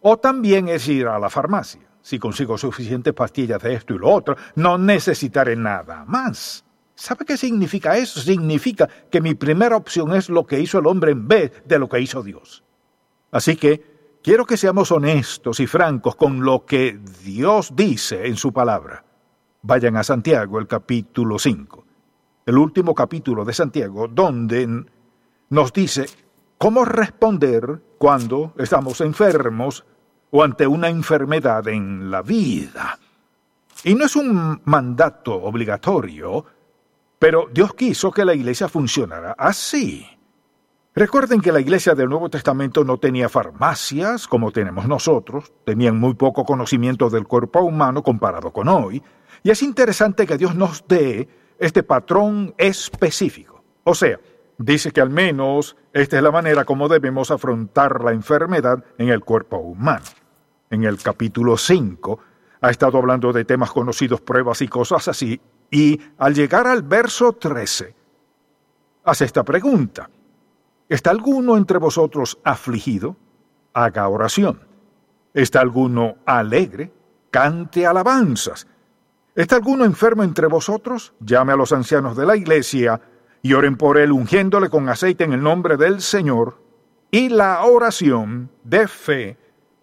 O también es ir a la farmacia. Si consigo suficientes pastillas de esto y lo otro, no necesitaré nada más. ¿Sabe qué significa eso? Significa que mi primera opción es lo que hizo el hombre en vez de lo que hizo Dios. Así que quiero que seamos honestos y francos con lo que Dios dice en su palabra. Vayan a Santiago, el capítulo 5, el último capítulo de Santiago, donde nos dice cómo responder cuando estamos enfermos o ante una enfermedad en la vida. Y no es un mandato obligatorio, pero Dios quiso que la iglesia funcionara así. Recuerden que la iglesia del Nuevo Testamento no tenía farmacias como tenemos nosotros, tenían muy poco conocimiento del cuerpo humano comparado con hoy, y es interesante que Dios nos dé este patrón específico. O sea, dice que al menos esta es la manera como debemos afrontar la enfermedad en el cuerpo humano. En el capítulo 5 ha estado hablando de temas conocidos, pruebas y cosas así, y al llegar al verso 13, hace esta pregunta. ¿Está alguno entre vosotros afligido? Haga oración. ¿Está alguno alegre? Cante alabanzas. ¿Está alguno enfermo entre vosotros? Llame a los ancianos de la iglesia y oren por él, ungiéndole con aceite en el nombre del Señor. Y la oración de fe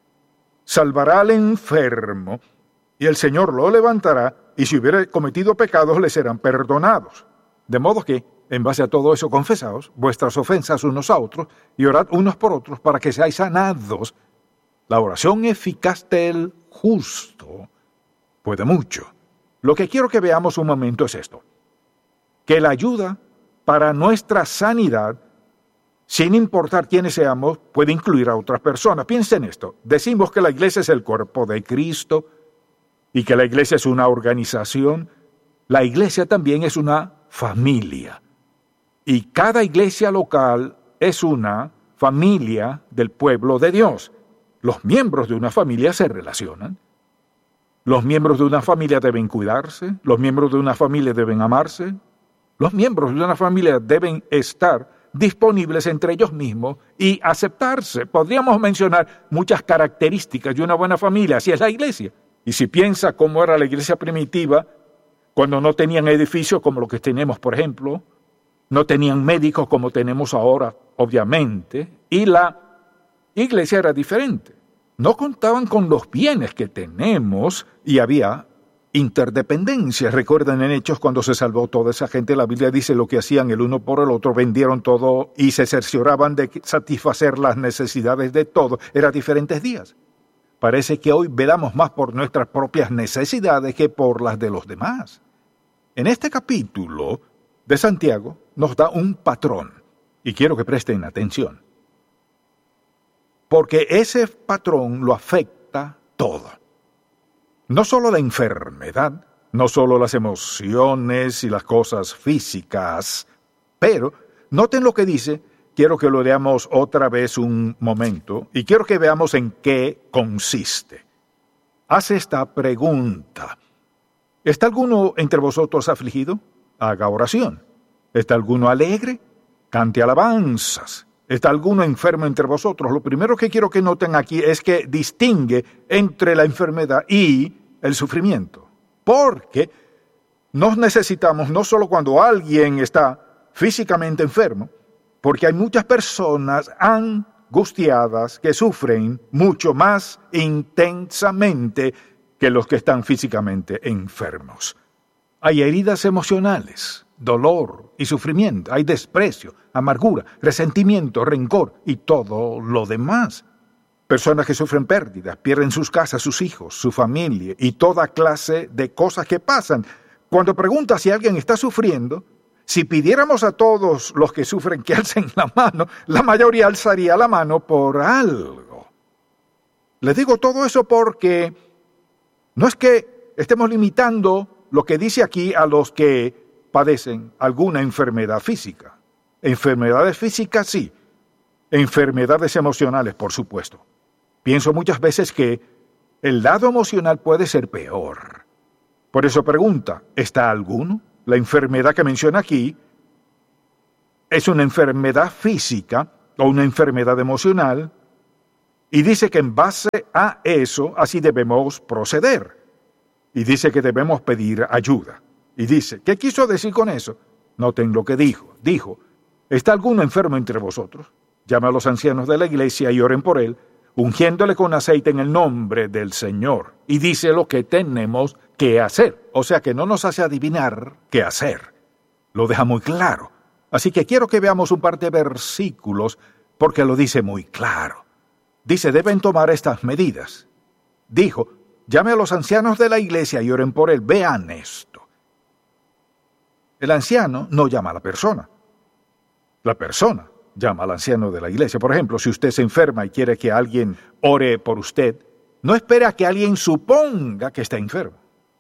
salvará al enfermo, y el Señor lo levantará, y si hubiere cometido pecados le serán perdonados. De modo que, en base a todo eso, confesaos vuestras ofensas unos a otros, y orad unos por otros para que seáis sanados. La oración eficaz del justo puede mucho. Lo que quiero que veamos un momento es esto, que la ayuda para nuestra sanidad, sin importar quiénes seamos, puede incluir a otras personas. Piensen en esto. Decimos que la iglesia es el cuerpo de Cristo y que la iglesia es una organización. La iglesia también es una familia. Y cada iglesia local es una familia del pueblo de Dios. Los miembros de una familia se relacionan. Los miembros de una familia deben cuidarse. Los miembros de una familia deben amarse. Los miembros de una familia deben estar disponibles entre ellos mismos y aceptarse. Podríamos mencionar muchas características de una buena familia, así es la iglesia. Y si piensa cómo era la iglesia primitiva, cuando no tenían edificios como los que tenemos, por ejemplo, no tenían médicos como tenemos ahora, obviamente, y la iglesia era diferente. No contaban con los bienes que tenemos y había interdependencia. Recuerden en Hechos cuando se salvó toda esa gente, la Biblia dice lo que hacían el uno por el otro, vendieron todo y se cercioraban de satisfacer las necesidades de todos. Eran diferentes días. Parece que hoy velamos más por nuestras propias necesidades que por las de los demás. En este capítulo de Santiago nos da un patrón y quiero que presten atención, porque ese patrón lo afecta todo. No solo la enfermedad, no solo las emociones y las cosas físicas, pero noten lo que dice. Quiero que lo leamos otra vez un momento y quiero que veamos en qué consiste. Hace esta pregunta. ¿Está alguno entre vosotros afligido? Haga oración. ¿Está alguno alegre? Cante alabanzas. ¿Está alguno enfermo entre vosotros? Lo primero que quiero que noten aquí es que distingue entre la enfermedad y el sufrimiento. Porque nos necesitamos no solo cuando alguien está físicamente enfermo, porque hay muchas personas angustiadas que sufren mucho más intensamente que los que están físicamente enfermos. Hay heridas emocionales, dolor y sufrimiento, hay desprecio, amargura, resentimiento, rencor y todo lo demás. Personas que sufren pérdidas, pierden sus casas, sus hijos, su familia y toda clase de cosas que pasan. Cuando preguntas si alguien está sufriendo, si pidiéramos a todos los que sufren que alcen la mano, la mayoría alzaría la mano por algo. Les digo todo eso porque no es que estemos limitando lo que dice aquí a los que padecen alguna enfermedad física. Enfermedades físicas sí, enfermedades emocionales por supuesto. Pienso muchas veces que el lado emocional puede ser peor. Por eso pregunta, ¿está alguno? La enfermedad que menciona aquí es una enfermedad física o una enfermedad emocional. Y dice que en base a eso, así debemos proceder. Y dice que debemos pedir ayuda. Y dice, ¿qué quiso decir con eso? Noten lo que dijo. Dijo, ¿está alguno enfermo entre vosotros? Llame a los ancianos de la iglesia y oren por él, ungiéndole con aceite en el nombre del Señor. Y dice lo que tenemos que hacer. O sea que no nos hace adivinar qué hacer. Lo deja muy claro. Así que quiero que veamos un par de versículos porque lo dice muy claro. Dice, deben tomar estas medidas. Dijo, llame a los ancianos de la iglesia y oren por él. Vean esto. El anciano no llama a la persona. La persona llama al anciano de la iglesia. Por ejemplo, si usted se enferma y quiere que alguien ore por usted, no espera a que alguien suponga que está enfermo.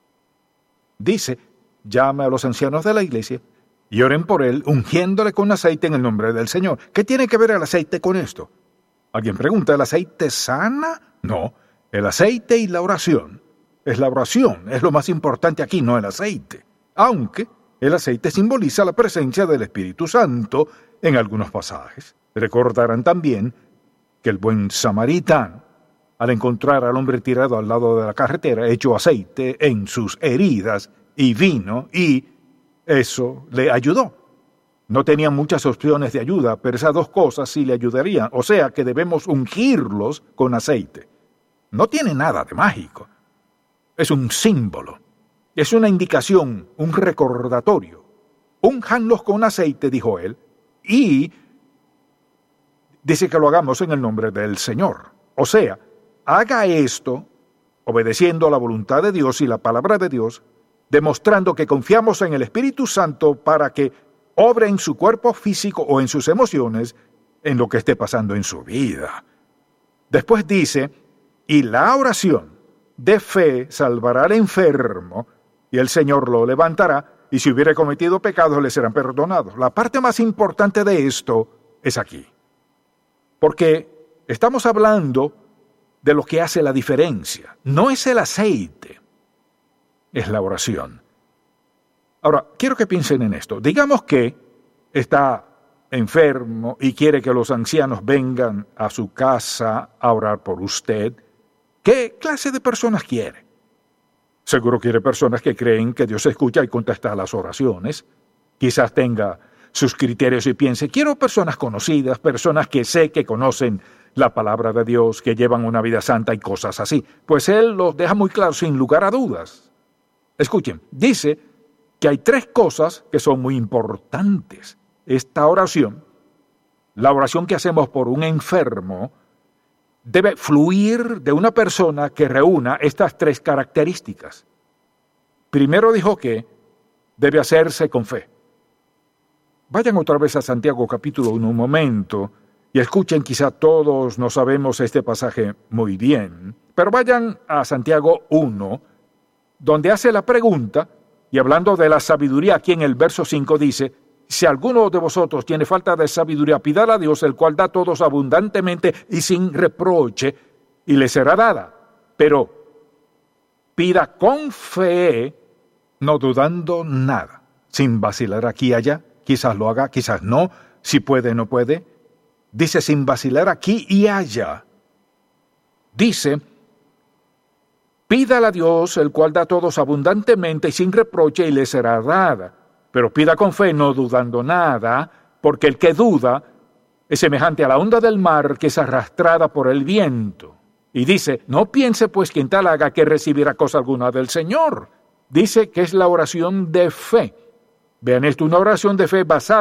Dice, llame a los ancianos de la iglesia y oren por él, ungiéndole con aceite en el nombre del Señor. ¿Qué tiene que ver el aceite con esto? Alguien pregunta, ¿el aceite sana? No, el aceite y la oración. Es la oración, es lo más importante aquí, no el aceite. Aunque el aceite simboliza la presencia del Espíritu Santo en algunos pasajes. Recordarán también que el buen samaritano, al encontrar al hombre tirado al lado de la carretera, echó aceite en sus heridas y vino, y eso le ayudó. No tenía muchas opciones de ayuda, pero esas dos cosas sí le ayudarían. O sea que debemos ungirlos con aceite. No tiene nada de mágico. Es un símbolo. Es una indicación, un recordatorio. Únjanlos con aceite, dijo él, y dice que lo hagamos en el nombre del Señor. O sea, haga esto obedeciendo a la voluntad de Dios y la palabra de Dios, demostrando que confiamos en el Espíritu Santo para que obre en su cuerpo físico o en sus emociones, en lo que esté pasando en su vida. Después dice, y la oración de fe salvará al enfermo, y el Señor lo levantará, y si hubiere cometido pecados le serán perdonados. La parte más importante de esto es aquí. Porque estamos hablando de lo que hace la diferencia. No es el aceite, es la oración. Ahora, quiero que piensen en esto. Digamos que está enfermo y quiere que los ancianos vengan a su casa a orar por usted. ¿Qué clase de personas quiere? Seguro quiere personas que creen que Dios escucha y contesta las oraciones. Quizás tenga sus criterios y piense, quiero personas conocidas, personas que sé que conocen la palabra de Dios, que llevan una vida santa y cosas así. Pues Él los deja muy claro, sin lugar a dudas. Escuchen, dice que hay tres cosas que son muy importantes. Esta oración, la oración que hacemos por un enfermo, debe fluir de una persona que reúna estas tres características. Primero dijo que debe hacerse con fe. Vayan otra vez a Santiago capítulo 1 un momento y escuchen, quizá todos no sabemos este pasaje muy bien, pero vayan a Santiago 1, donde hace la pregunta, y hablando de la sabiduría, aquí en el verso 5 dice, si alguno de vosotros tiene falta de sabiduría, pídala a Dios, el cual da a todos abundantemente y sin reproche, y le será dada. Pero pida con fe, no dudando nada, sin vacilar aquí y allá. Quizás lo haga, quizás no, si puede, no puede. Dice sin vacilar aquí y allá. Dice, pídala a Dios, el cual da a todos abundantemente y sin reproche, y le será dada. Pero pida con fe, no dudando nada, porque el que duda es semejante a la onda del mar que es arrastrada por el viento. Y dice, no piense pues quien tal haga que recibirá cosa alguna del Señor. Dice que es la oración de fe. Vean esto, una oración de fe basada